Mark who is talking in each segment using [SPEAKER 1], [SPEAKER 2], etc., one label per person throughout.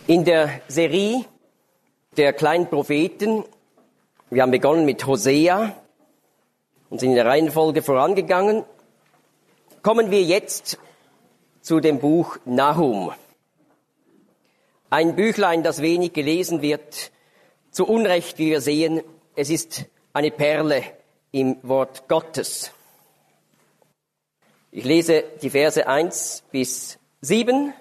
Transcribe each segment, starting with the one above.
[SPEAKER 1] In der Serie der kleinen Propheten, wir haben begonnen mit Hosea und sind in der Reihenfolge vorangegangen, kommen wir jetzt zu dem Buch Nahum. Ein Büchlein, das wenig gelesen wird, zu Unrecht, wie wir sehen, es ist eine Perle im Wort Gottes. Ich lese die Verse 1 bis 7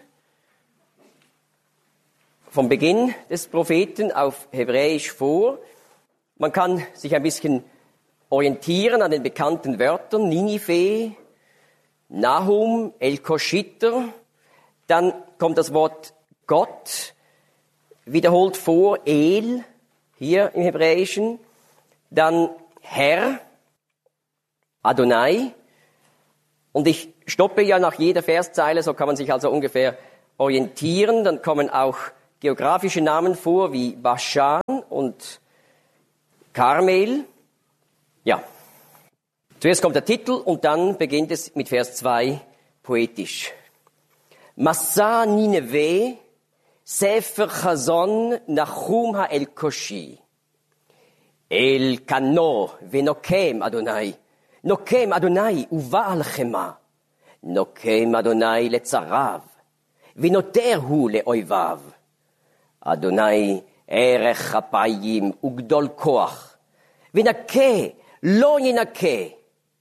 [SPEAKER 1] vom Beginn des Propheten auf Hebräisch vor. Man kann sich ein bisschen orientieren an den bekannten Wörtern Ninive, Nahum, El-Koshiter. Dann kommt das Wort Gott, wiederholt vor, El, hier im Hebräischen. Dann Herr, Adonai. Und ich stoppe ja nach jeder Verszeile, so kann man sich also ungefähr orientieren. Dann kommen auch geografische Namen vor, wie Baschan und Karmel. Ja. Zuerst kommt der Titel und dann beginnt es mit Vers 2 poetisch. Massa Nineve, Sefer Chazon, Nahum ha-El-Koshi. El Kano, Venokem Adonai. Nokem Adonai, Uval Chema. Nokem Adonai letzarav. Vinoterhu leoivav. Adonai erech apayim ugdol koach. Vinake, lo yinake.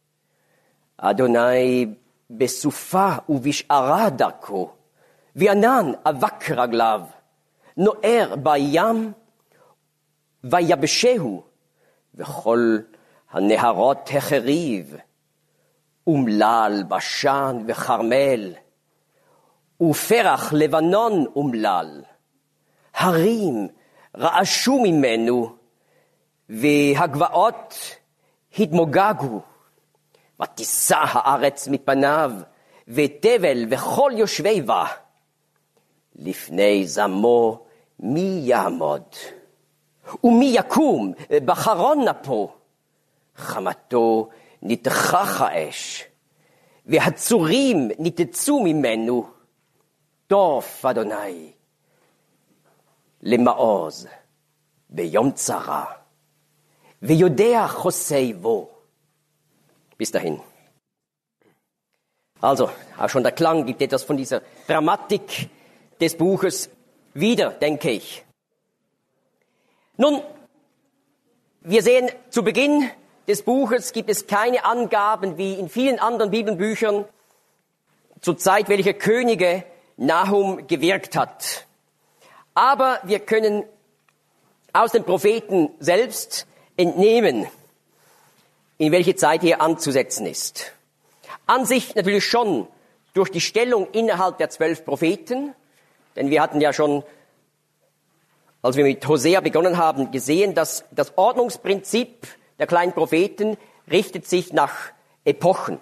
[SPEAKER 1] Adonai besufa uvishara darko. Vianan avak raglav. Noer bayam vayabeshehu. V'chol הנהרות החריב, אומלל בשן וחרמל, ופרח לבנון אומלל, הרים רעשו ממנו, והגבעות התמוגגו, ותישא הארץ מפניו, ותבל וכל יושבי בה, לפני זמו מי יעמוד, ומי יקום בחרון אפו, חמתו נתכך האש, והצורים ניתצו ממנו, טוף אדוני, למעוז, ביום צרה, ויודע חוסי בו. Bis dahin. Also, auch schon der Klang gibt etwas von dieser Dramatik des Buches wieder, denke ich. Nun, wir sehen zu Beginn des Buches gibt es keine Angaben wie in vielen anderen Bibelbüchern zur Zeit, welche Könige Nahum gewirkt hat. Aber wir können aus dem Propheten selbst entnehmen, in welche Zeit hier anzusetzen ist. An sich natürlich schon durch die Stellung innerhalb der 12 Propheten, denn wir hatten ja schon, als wir mit Hosea begonnen haben, gesehen, dass das Ordnungsprinzip der kleinen Propheten richtet sich nach Epochen.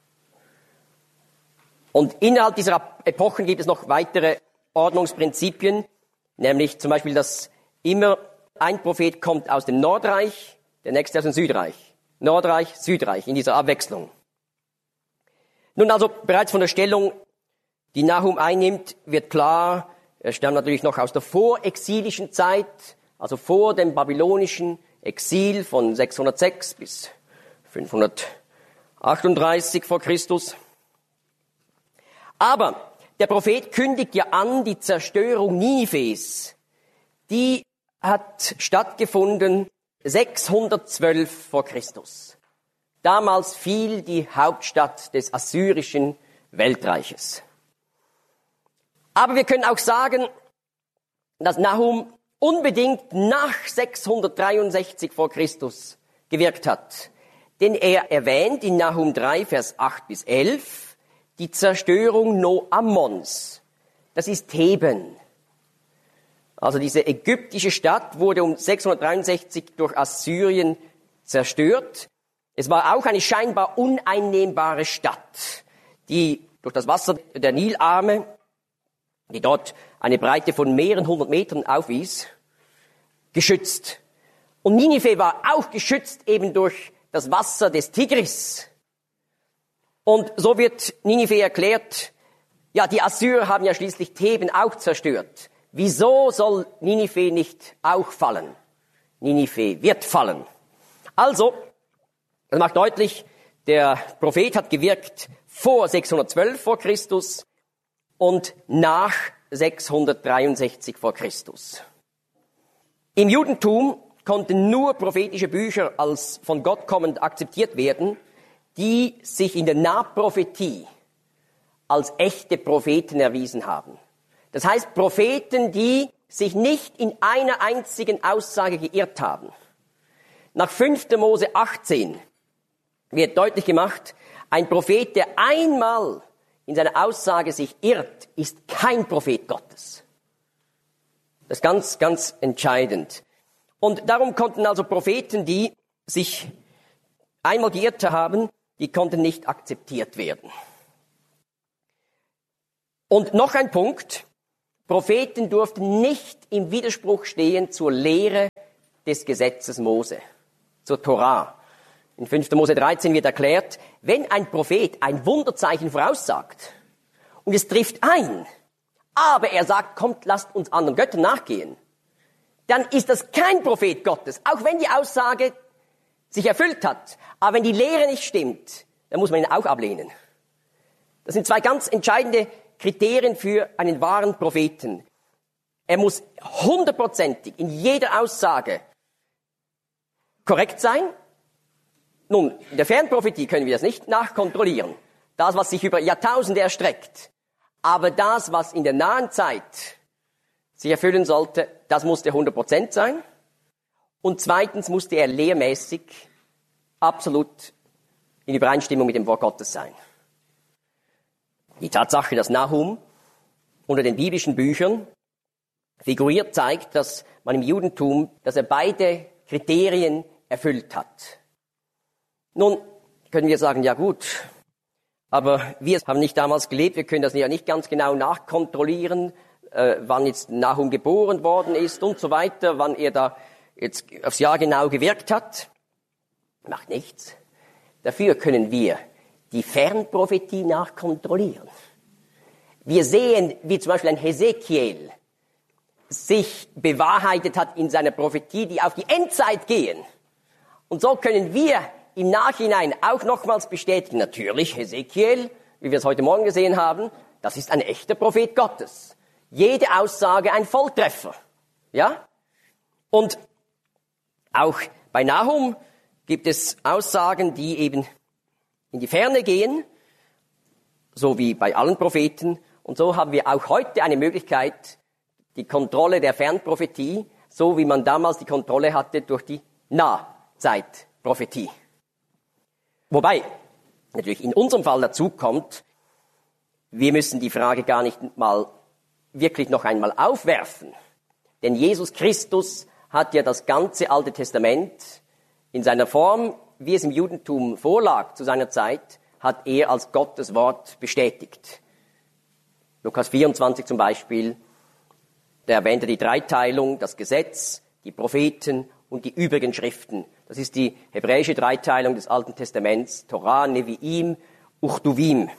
[SPEAKER 1] Und innerhalb dieser Epochen gibt es noch weitere Ordnungsprinzipien, nämlich zum Beispiel, dass immer ein Prophet kommt aus dem Nordreich, der nächste aus dem Südreich. Nordreich, Südreich, in dieser Abwechslung. Nun also bereits von der Stellung, die Nahum einnimmt, wird klar, er stammt natürlich noch aus der vorexilischen Zeit, also vor dem babylonischen Exil von 606 bis 538 vor Christus. Aber der Prophet kündigt ja an, die Zerstörung Ninives, die hat stattgefunden 612 vor Christus. Damals fiel die Hauptstadt des assyrischen Weltreiches. Aber wir können auch sagen, dass Nahum unbedingt nach 663 vor Christus gewirkt hat. Denn er erwähnt in Nahum 3, Vers 8 bis 11, die Zerstörung Noammons. Das ist Theben. Also diese ägyptische Stadt wurde um 663 durch Assyrien zerstört. Es war auch eine scheinbar uneinnehmbare Stadt, die durch das Wasser der Nilarme, die dort eine Breite von mehreren 100 Metern aufwies, geschützt. Und Ninive war auch geschützt eben durch das Wasser des Tigris. Und so wird Ninive erklärt, ja, die Assyrer haben ja schließlich Theben auch zerstört. wieso soll Ninive nicht auch fallen? Ninive wird fallen. Also, das macht deutlich, der Prophet hat gewirkt vor 612 vor Christus und nach 663 vor Christus. Im Judentum konnten nur prophetische Bücher als von Gott kommend akzeptiert werden, die sich in der Nahprophetie als echte Propheten erwiesen haben. Das heißt, Propheten, die sich nicht in einer einzigen Aussage geirrt haben. Nach 5. Mose 18 wird deutlich gemacht, ein Prophet, der einmal in seiner Aussage sich irrt, ist kein Prophet Gottes. Das ist ganz, ganz entscheidend. Und darum konnten also Propheten, die sich einmal geirrt haben, die konnten nicht akzeptiert werden. Und noch ein Punkt, Propheten durften nicht im Widerspruch stehen zur Lehre des Gesetzes Mose, zur Torah. In 5. Mose 13 wird erklärt, wenn ein Prophet ein Wunderzeichen voraussagt und es trifft ein, aber er sagt, kommt, lasst uns anderen Göttern nachgehen, dann ist das kein Prophet Gottes, auch wenn die Aussage sich erfüllt hat. Aber wenn die Lehre nicht stimmt, dann muss man ihn auch ablehnen. Das sind zwei ganz entscheidende Kriterien für einen wahren Propheten. Er muss 100%ig in jeder Aussage korrekt sein. Nun, in der Fernprophetie können wir das nicht nachkontrollieren. Das, was sich über Jahrtausende erstreckt. Aber das, was in der nahen Zeit sich erfüllen sollte, das musste 100% sein. Und zweitens musste er lehrmäßig absolut in Übereinstimmung mit dem Wort Gottes sein. Die Tatsache, dass Nahum unter den biblischen Büchern figuriert, zeigt, dass man im Judentum, dass er beide Kriterien erfüllt hat. Nun können wir sagen, ja gut, aber wir haben nicht damals gelebt, wir können das ja nicht ganz genau nachkontrollieren, wann jetzt Nahum geboren worden ist und so weiter, wann er da jetzt aufs Jahr genau gewirkt hat. Macht nichts. Dafür können wir die Fernprophetie nachkontrollieren. Wir sehen, wie zum Beispiel ein Hesekiel sich bewahrheitet hat in seiner Prophetie, die auf die Endzeit gehen. Und so können wir im Nachhinein auch nochmals bestätigen, natürlich Hesekiel, wie wir es heute Morgen gesehen haben, das ist ein echter Prophet Gottes. Jede Aussage ein Volltreffer. Ja? Und auch bei Nahum gibt es Aussagen, die eben in die Ferne gehen, so wie bei allen Propheten. Und so haben wir auch heute eine Möglichkeit, die Kontrolle der Fernprophetie, so wie man damals die Kontrolle hatte durch die Nahzeitprophetie. Wobei natürlich in unserem Fall dazu kommt, wir müssen die Frage gar nicht mal wirklich noch einmal aufwerfen. Denn Jesus Christus hat ja das ganze Alte Testament in seiner Form, wie es im Judentum vorlag zu seiner Zeit, hat er als Gottes Wort bestätigt. Lukas 24 zum Beispiel, da erwähnt er die Dreiteilung, das Gesetz, die Propheten und die übrigen Schriften. Das ist die hebräische Dreiteilung des Alten Testaments, Torah, Neviim, Uchtuvim.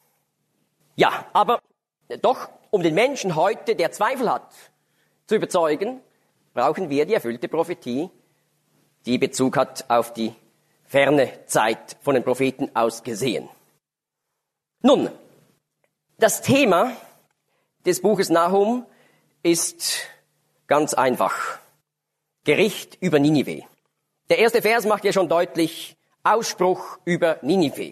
[SPEAKER 1] Ja, aber doch, um den Menschen heute, der Zweifel hat, zu überzeugen, brauchen wir die erfüllte Prophetie, die Bezug hat auf die ferne Zeit von den Propheten aus gesehen. Nun, das Thema des Buches Nahum ist ganz einfach. Gericht über Ninive. Der erste Vers macht ja schon deutlich Ausspruch über Ninive.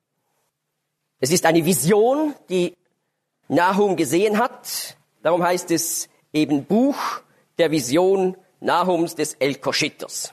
[SPEAKER 1] Es ist eine Vision, die Nahum gesehen hat. Darum heißt es eben Buch der Vision Nahums des Elkoschiters.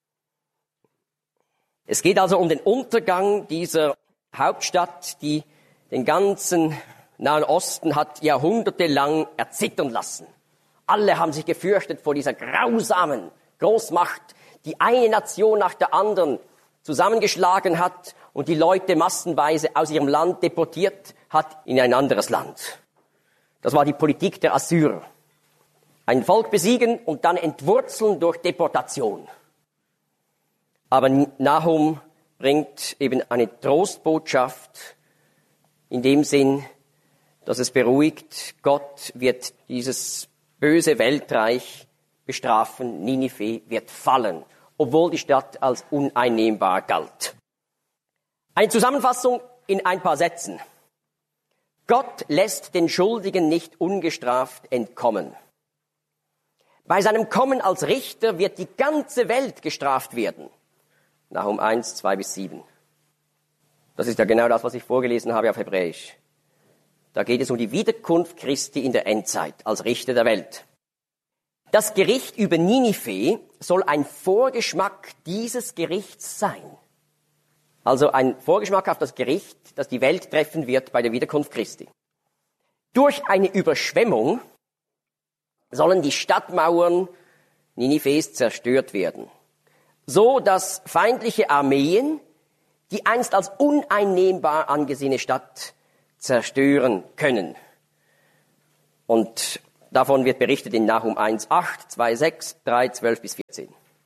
[SPEAKER 1] Es geht also um den Untergang dieser Hauptstadt, die den ganzen Nahen Osten hat jahrhundertelang erzittern lassen. Alle haben sich gefürchtet vor dieser grausamen Großmacht, die eine Nation nach der anderen zusammengeschlagen hat und die Leute massenweise aus ihrem Land deportiert hat in ein anderes Land. Das war die Politik der Assyrer. Ein Volk besiegen und dann entwurzeln durch Deportation. Aber Nahum bringt eben eine Trostbotschaft in dem Sinn, dass es beruhigt, Gott wird dieses böse Weltreich bestrafen. Ninive wird fallen, obwohl die Stadt als uneinnehmbar galt. Eine Zusammenfassung in ein paar Sätzen. Gott lässt den Schuldigen nicht ungestraft entkommen. Bei seinem Kommen als Richter wird die ganze Welt gestraft werden. Nahum 1, 2-7. Das ist ja genau das, was ich vorgelesen habe auf Hebräisch. Da geht es um die Wiederkunft Christi in der Endzeit als Richter der Welt. Das Gericht über Ninive soll ein Vorgeschmack dieses Gerichts sein. Also ein Vorgeschmack auf das Gericht, das die Welt treffen wird bei der Wiederkunft Christi. Durch eine Überschwemmung sollen die Stadtmauern Ninives zerstört werden, so dass feindliche Armeen die einst als uneinnehmbar angesehene Stadt zerstören können. Und davon wird berichtet in Nahum 1,8, 2,6, 3,12-14.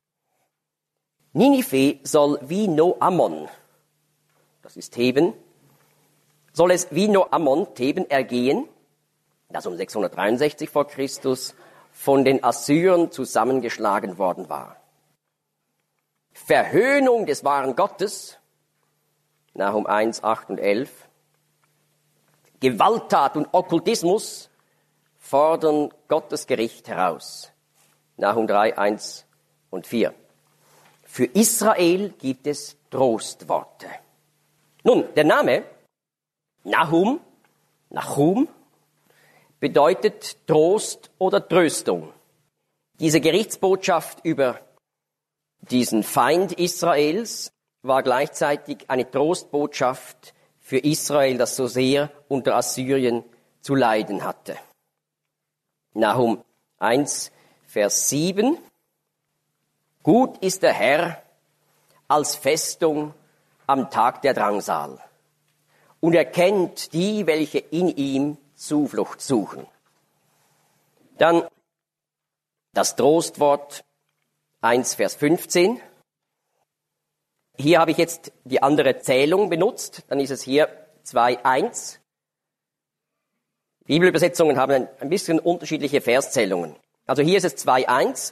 [SPEAKER 1] Ninive soll wie Noammon, das ist Theben, soll es wie Noammon, Theben, ergehen, das um 663 vor Christus von den Assyrern zusammengeschlagen worden war. Verhöhnung des wahren Gottes, Nahum 1, 8 und 11. Gewalttat und Okkultismus fordern Gottes Gericht heraus. Nahum 3, 1 und 4. Für Israel gibt es Trostworte. Nun, der Name Nahum bedeutet Trost oder Tröstung. Diese Gerichtsbotschaft über diesen Feind Israels war gleichzeitig eine Trostbotschaft für Israel, das so sehr unter Assyrien zu leiden hatte. Nahum 1, Vers 7. Gut ist der Herr als Festung am Tag der Drangsal. Und er kennt die, welche in ihm Zuflucht suchen. Dann das Trostwort 1, Vers 15. Hier habe ich jetzt die andere Zählung benutzt. Dann ist es hier 2,1. Bibelübersetzungen haben ein bisschen unterschiedliche Verszählungen. Also hier ist es 2,1.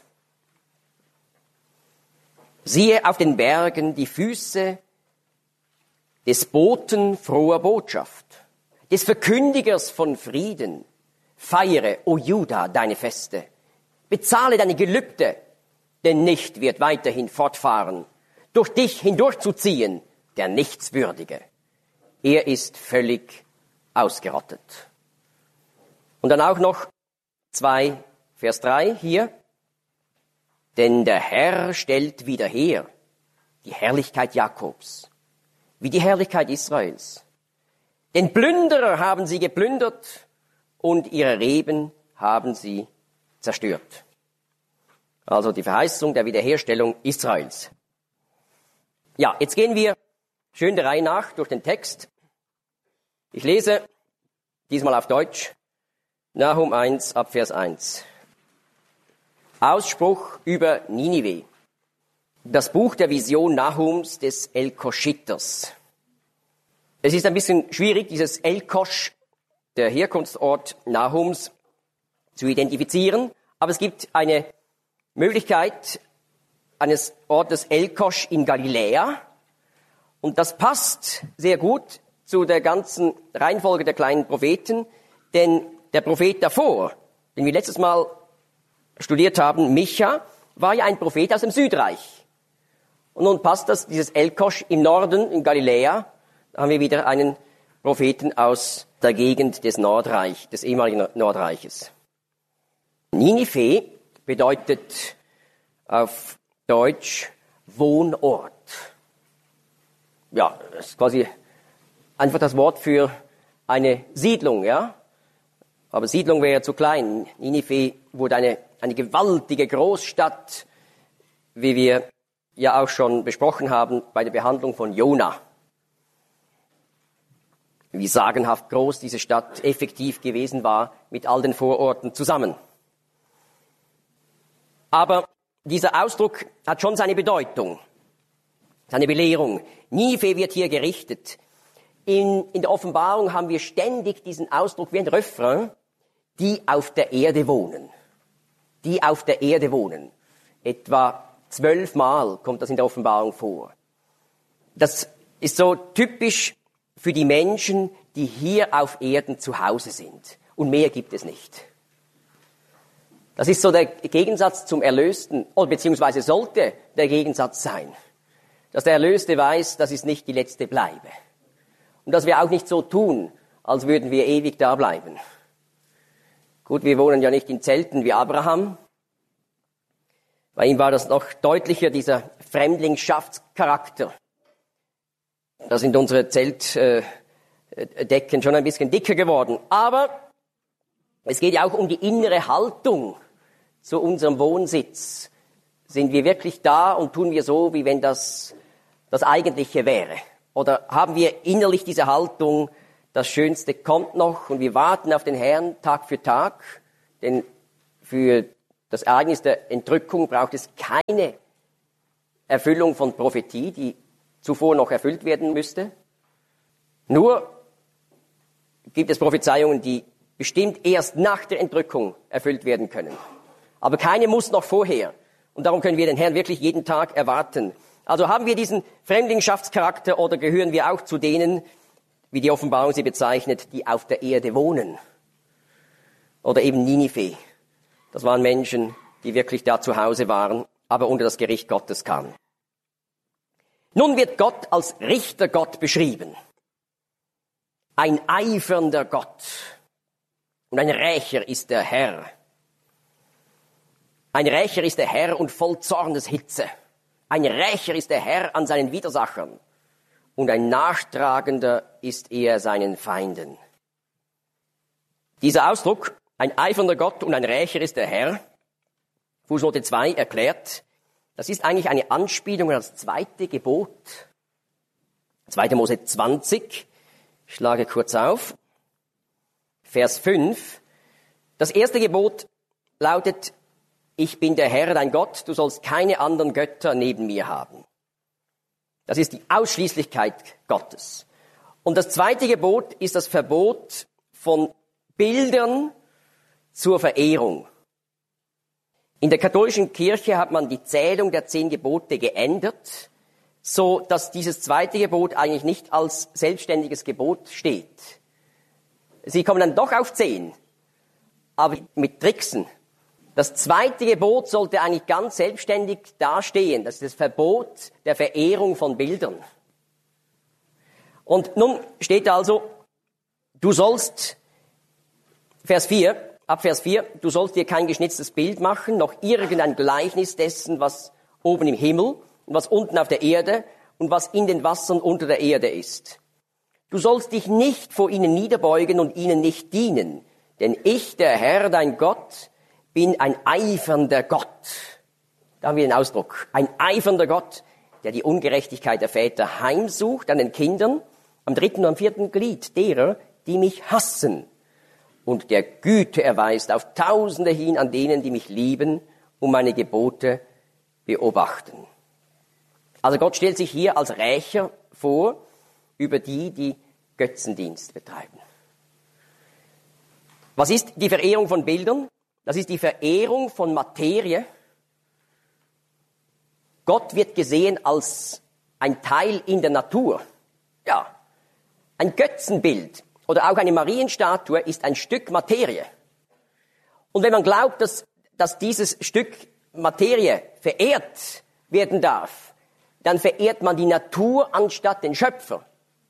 [SPEAKER 1] Siehe auf den Bergen die Füße des Boten froher Botschaft, des Verkündigers von Frieden. Feiere, o Juda, deine Feste. Bezahle deine Gelübde, denn nicht wird weiterhin fortfahren, durch dich hindurchzuziehen, der Nichtswürdige. Er ist völlig ausgerottet. Und dann auch noch 2, Vers 3 hier. Denn der Herr stellt wieder her die Herrlichkeit Jakobs, wie die Herrlichkeit Israels. Den Plünderer haben sie geplündert und ihre Reben haben sie zerstört. Also die Verheißung der Wiederherstellung Israels. Ja, jetzt gehen wir schön der Reihe nach durch den Text. Ich lese diesmal auf Deutsch. Nahum 1 ab Vers 1. Ausspruch über Ninive. Das Buch der Vision Nahums des Elkoschiters. Es ist ein bisschen schwierig, dieses Elkosch, der Herkunftsort Nahums, zu identifizieren. Aber es gibt eine Möglichkeit eines Ortes Elkosch in Galiläa. Und das passt sehr gut zu der ganzen Reihenfolge der kleinen Propheten. Denn der Prophet davor, den wir letztes Mal studiert haben, Micha, war ja ein Prophet aus dem Südreich. Und nun passt das, dieses Elkosch im Norden, in Galiläa, da haben wir wieder einen Propheten aus der Gegend des Nordreich, des ehemaligen Nordreiches. Ninive bedeutet auf Deutsch Wohnort. Ja, das ist quasi einfach das Wort für eine Siedlung, ja. Aber Siedlung wäre zu klein. Ninive wurde eine gewaltige Großstadt, wie wir ja auch schon besprochen haben bei der Behandlung von Jona. Wie sagenhaft groß diese Stadt effektiv gewesen war mit all den Vororten zusammen. Aber dieser Ausdruck hat schon seine Bedeutung, seine Belehrung. Ninive wird hier gerichtet. In der Offenbarung haben wir ständig diesen Ausdruck wie ein Refrain, die auf der Erde wohnen. die auf der Erde wohnen. Etwa 12 Mal kommt das in der Offenbarung vor. Das ist so typisch für die Menschen, die hier auf Erden zu Hause sind. Und mehr gibt es nicht. Das ist so der Gegensatz zum Erlösten, oder beziehungsweise sollte der Gegensatz sein. Dass der Erlöste weiß, das ist nicht die letzte Bleibe. Und dass wir auch nicht so tun, als würden wir ewig da bleiben. Gut, wir wohnen ja nicht in Zelten wie Abraham. Bei ihm war das noch deutlicher, dieser Fremdlingschaftcharakter. Da sind unsere Zeltdecken schon ein bisschen dicker geworden. Aber es geht ja auch um die innere Haltung zu unserem Wohnsitz. Sind wir wirklich da und tun wir so, wie wenn das Eigentliche wäre? Oder haben wir innerlich diese Haltung, das Schönste kommt noch und wir warten auf den Herrn Tag für Tag? Denn für das Ereignis der Entrückung braucht es keine Erfüllung von Prophetie, die zuvor noch erfüllt werden müsste. Nur gibt es Prophezeiungen, die bestimmt erst nach der Entrückung erfüllt werden können. Aber keine muss noch vorher. Und darum können wir den Herrn wirklich jeden Tag erwarten. Also haben wir diesen Fremdlingschaftscharakter oder gehören wir auch zu denen, wie die Offenbarung sie bezeichnet, die auf der Erde wohnen? Oder eben Ninive. Das waren Menschen, die wirklich da zu Hause waren, aber unter das Gericht Gottes kamen. Nun wird Gott als Richtergott beschrieben. Ein eifernder Gott. Und ein Rächer ist der Herr. Ein Rächer ist der Herr und voll Zorneshitze. Ein Rächer ist der Herr an seinen Widersachern. Und ein Nachtragender ist er seinen Feinden. Dieser Ausdruck, ein eifernder Gott und ein Rächer ist der Herr, Fußnote 2 erklärt, das ist eigentlich eine Anspielung an das zweite Gebot. 2. Mose 20, ich schlage kurz auf, Vers 5. Das erste Gebot lautet, ich bin der Herr, dein Gott, du sollst keine anderen Götter neben mir haben. Das ist die Ausschließlichkeit Gottes. Und das zweite Gebot ist das Verbot von Bildern zur Verehrung. In der katholischen Kirche hat man die Zählung der 10 Gebote geändert, so dass dieses zweite Gebot eigentlich nicht als selbstständiges Gebot steht. Sie kommen dann doch auf 10, aber mit Tricksen. Das zweite Gebot sollte eigentlich ganz selbstständig dastehen. Das ist das Verbot der Verehrung von Bildern. Und nun steht also, du sollst, ab Vers 4, du sollst dir kein geschnitztes Bild machen, noch irgendein Gleichnis dessen, was oben im Himmel und was unten auf der Erde und was in den Wassern unter der Erde ist. Du sollst dich nicht vor ihnen niederbeugen und ihnen nicht dienen, denn ich, der Herr, dein Gott, bin ein eifernder Gott. Da haben wir den Ausdruck. Ein eifernder Gott, der die Ungerechtigkeit der Väter heimsucht an den Kindern, am 3. und am 4. Glied derer, die mich hassen, und der Güte erweist auf Tausende hin an denen, die mich lieben und meine Gebote beobachten. Also Gott stellt sich hier als Rächer vor über die, die Götzendienst betreiben. Was ist die Verehrung von Bildern? Das ist die Verehrung von Materie. Gott wird gesehen als ein Teil in der Natur. Ja, ein Götzenbild oder auch eine Marienstatue ist ein Stück Materie. Und wenn man glaubt, dass dieses Stück Materie verehrt werden darf, dann verehrt man die Natur anstatt den Schöpfer.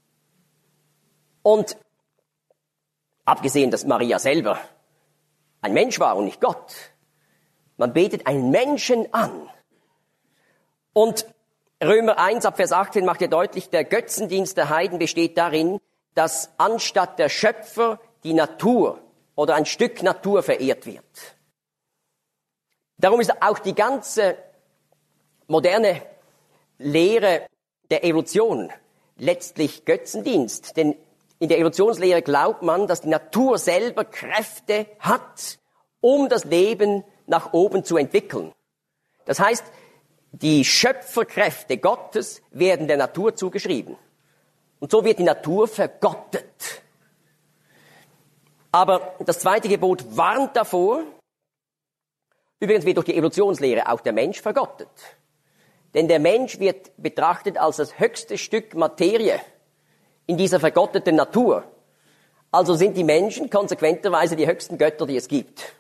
[SPEAKER 1] Und abgesehen, dass Maria selber ein Mensch war und nicht Gott. Man betet einen Menschen an. Und Römer 1 ab Vers 18 macht ja deutlich, der Götzendienst der Heiden besteht darin, dass anstatt der Schöpfer die Natur oder ein Stück Natur verehrt wird. Darum ist auch die ganze moderne Lehre der Evolution letztlich Götzendienst. Denn in der Evolutionslehre glaubt man, dass die Natur selber Kräfte hat, um das Leben nach oben zu entwickeln. Das heißt, die Schöpferkräfte Gottes werden der Natur zugeschrieben. Und so wird die Natur vergottet. Aber das zweite Gebot warnt davor, Übrigens wird durch die Evolutionslehre auch der Mensch vergottet. Denn der Mensch wird betrachtet als das höchste Stück Materie in dieser vergotteten Natur. Also sind die Menschen konsequenterweise die höchsten Götter, die es gibt.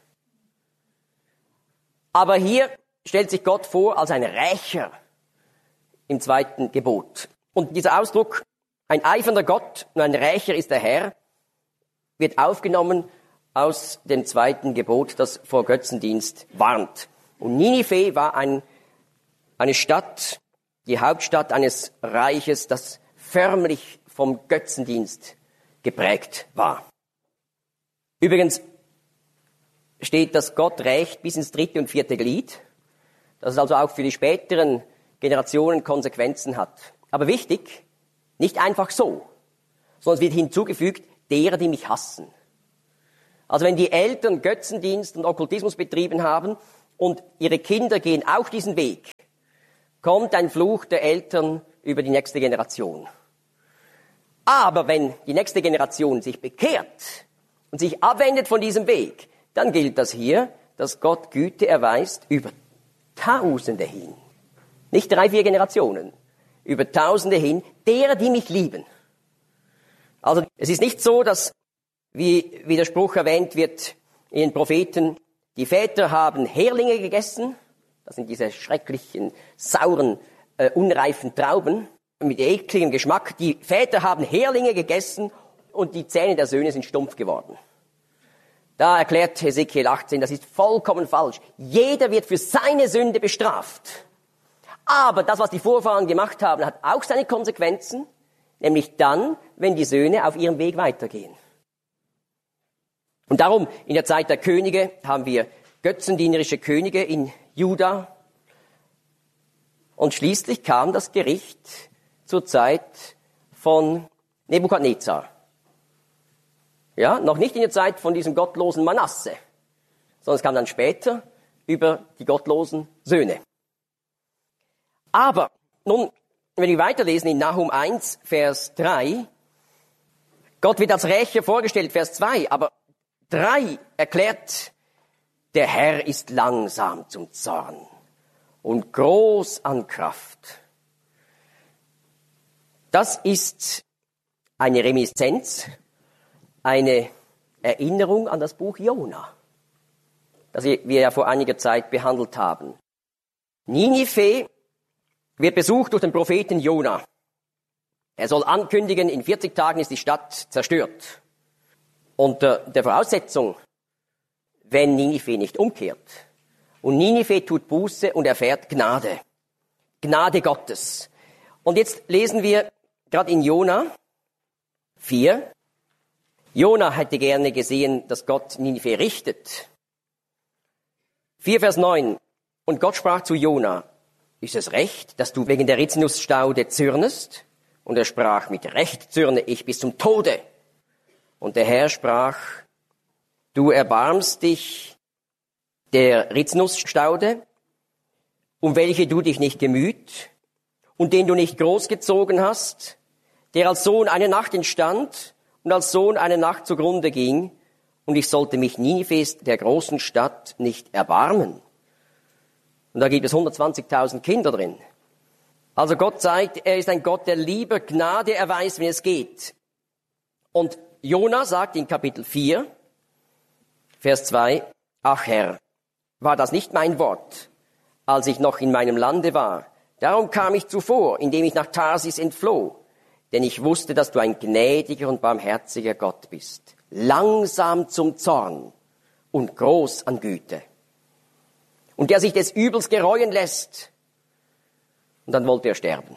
[SPEAKER 1] Aber hier stellt sich Gott vor als ein Rächer im 2. Gebot. Und dieser Ausdruck, ein eifernder Gott und ein Rächer ist der Herr, wird aufgenommen aus dem 2. Gebot, das vor Götzendienst warnt. Und Ninive war eine Stadt, die Hauptstadt eines Reiches, das förmlich vom Götzendienst geprägt war. Übrigens steht, dass Gott rächt bis ins 3. und 4. Glied, dass es also auch für die späteren Generationen Konsequenzen hat. Aber wichtig, nicht einfach so, sondern es wird hinzugefügt, derer, die mich hassen. Also wenn die Eltern Götzendienst und Okkultismus betrieben haben und ihre Kinder gehen auch diesen Weg, kommt ein Fluch der Eltern über die nächste Generation. Aber wenn die nächste Generation sich bekehrt und sich abwendet von diesem Weg, dann gilt das hier, dass Gott Güte erweist über Tausende hin. Nicht 3, 4 Generationen, über Tausende hin, derer, die mich lieben. Also es ist nicht so, dass, wie der Spruch erwähnt wird in den Propheten, die Väter haben Heringe gegessen, das sind diese schrecklichen, sauren, unreifen Trauben mit ekligem Geschmack. Die Väter haben Heringe gegessen und die Zähne der Söhne sind stumpf geworden. Da erklärt Hesekiel 18, das ist vollkommen falsch. Jeder wird für seine Sünde bestraft. Aber das, was die Vorfahren gemacht haben, hat auch seine Konsequenzen, nämlich dann, wenn die Söhne auf ihrem Weg weitergehen. Und darum, in der Zeit der Könige haben wir götzendienerische Könige in Juda. Und schließlich kam das Gericht zur Zeit von Nebukadnezar. Ja, noch nicht in der Zeit von diesem gottlosen Manasse, sondern es kam dann später über die gottlosen Söhne. Aber, nun, wenn wir weiterlesen in Nahum 1, Vers 3, Gott wird als Rächer vorgestellt, Vers 2, aber 3 erklärt, der Herr ist langsam zum Zorn und groß an Kraft. Das ist eine Reminiszenz, eine Erinnerung an das Buch Jona, das wir ja vor einiger Zeit behandelt haben. Ninive wird besucht durch den Propheten Jona. Er soll ankündigen, in 40 Tagen ist die Stadt zerstört. Unter der Voraussetzung, wenn Ninive nicht umkehrt. Und Ninive tut Buße und erfährt Gnade. Gnade Gottes. Und jetzt lesen wir gerade in Jona 4. Jona hätte gerne gesehen, dass Gott Ninive richtet. 4 Vers 9. Und Gott sprach zu Jona, ist es recht, dass du wegen der Rizinusstaude zürnest? Und er sprach, mit Recht zürne ich bis zum Tode. Und der Herr sprach, du erbarmst dich der Rizinusstaude, um welche du dich nicht gemüht und den du nicht großgezogen hast, der als Sohn eine Nacht entstand und als Sohn eine Nacht zugrunde ging, und ich sollte mich Ninives, der großen Stadt, nicht erbarmen. Und da gibt es 120.000 Kinder drin. Also Gott sagt, er ist ein Gott, der lieber Gnade erweist, wenn es geht. Und Jona sagt in Kapitel 4, Vers 2, ach Herr, war das nicht mein Wort, als ich noch in meinem Lande war? Darum kam ich zuvor, indem ich nach Tarsis entfloh. Denn ich wusste, dass du ein gnädiger und barmherziger Gott bist, langsam zum Zorn und groß an Güte. Und der sich des Übels gereuen lässt. Und dann wollte er sterben.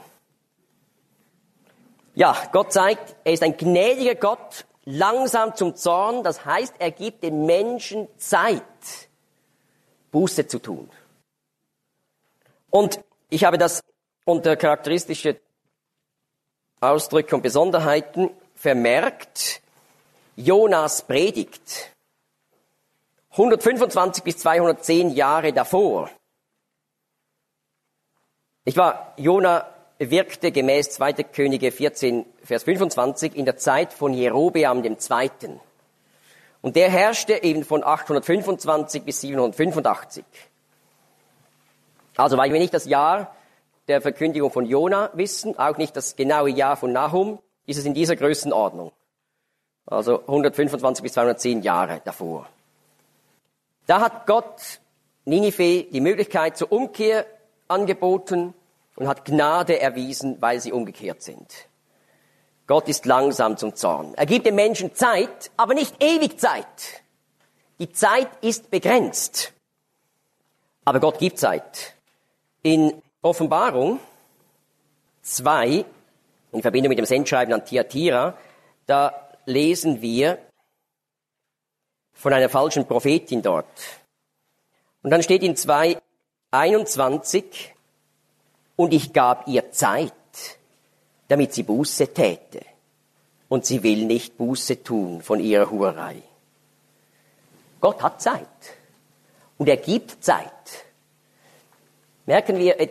[SPEAKER 1] Ja, Gott zeigt, er ist ein gnädiger Gott, langsam zum Zorn. Das heißt, er gibt den Menschen Zeit, Buße zu tun. Und ich habe das unter charakteristische Ausdrücke und Besonderheiten vermerkt. Jonas Predigt. 125 bis 210 Jahre davor. Jona wirkte gemäß 2. Könige 14, Vers 25 in der Zeit von Jerobeam II. Und der herrschte eben von 825 bis 785. Also, weil wir nicht das Jahr der Verkündigung von Jona wissen, auch nicht das genaue Jahr von Nahum, ist es in dieser Größenordnung. Also 125 bis 210 Jahre davor. Da hat Gott Ninive die Möglichkeit zur Umkehr angeboten und hat Gnade erwiesen, weil sie umgekehrt sind. Gott ist langsam zum Zorn. Er gibt den Menschen Zeit, aber nicht ewig Zeit. Die Zeit ist begrenzt. Aber Gott gibt Zeit. In Offenbarung 2, in Verbindung mit dem Sendschreiben an Thyatira, da lesen wir von einer falschen Prophetin dort. Und dann steht in 2,21, und ich gab ihr Zeit, damit sie Buße täte. Und sie will nicht Buße tun von ihrer Hurerei. Gott hat Zeit. Und er gibt Zeit. Merken wir